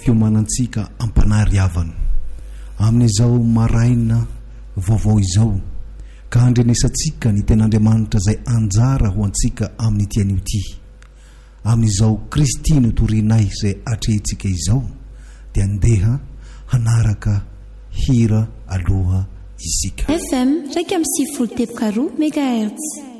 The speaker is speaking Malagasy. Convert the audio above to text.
fiomanantsika ampanary havana amin'izao maraina vaovao izao ka andrenesantsika ny ten'Andriamanitra izay anjara ho antsika amin'ny tian'io ty amin'izao Kristy no torinay izay atrehintsika izao dia andeha hanaraka hira aloha isika FM 104.2 MHz